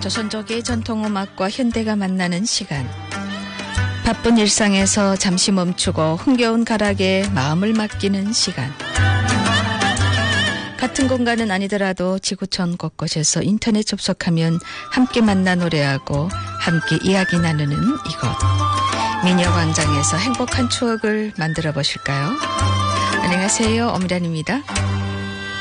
조선족의 전통음악과 현대가 만나는 시간. 바쁜 일상에서 잠시 멈추고 흥겨운 가락에 마음을 맡기는 시간. 같은 공간은 아니더라도 지구촌 곳곳에서 인터넷 접속하면 함께 만나 노래하고 함께 이야기 나누는 이곳. 미녀광장에서 행복한 추억을 만들어 보실까요? 안녕하세요. 엄란입니다.